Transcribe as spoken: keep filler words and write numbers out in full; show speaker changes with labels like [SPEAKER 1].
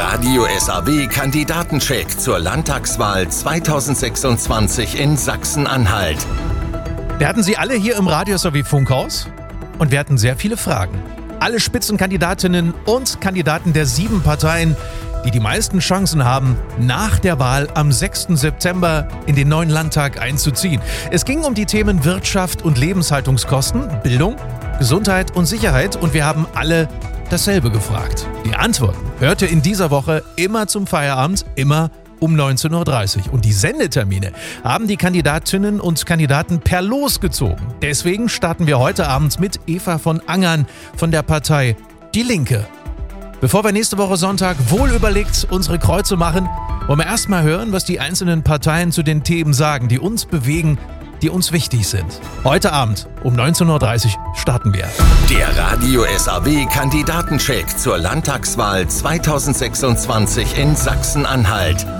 [SPEAKER 1] Radio S A W-Kandidatencheck zur Landtagswahl zweitausendsechsundzwanzig in Sachsen-Anhalt.
[SPEAKER 2] Wir hatten sie alle hier im Radio S A W-Funkhaus und wir hatten sehr viele Fragen. Alle Spitzenkandidatinnen und Kandidaten der sieben Parteien, die die meisten Chancen haben, nach der Wahl am sechsten September in den neuen Landtag einzuziehen. Es ging um die Themen Wirtschaft und Lebenshaltungskosten, Bildung, Gesundheit und Sicherheit und wir haben alle dasselbe gefragt. Die Antworten hört ihr in dieser Woche immer zum Feierabend, immer um neunzehn Uhr dreißig. Und die Sendetermine haben die Kandidatinnen und Kandidaten per Los gezogen. Deswegen starten wir heute Abend mit Eva von Angern von der Partei Die Linke. Bevor wir nächste Woche Sonntag wohl überlegt unsere Kreuze machen, wollen wir erstmal hören, was die einzelnen Parteien zu den Themen sagen, die uns bewegen, die uns wichtig sind. Heute Abend um neunzehn Uhr dreißig starten wir.
[SPEAKER 1] Der Radio S A W-Kandidatencheck zur Landtagswahl zweitausendsechsundzwanzig in Sachsen-Anhalt.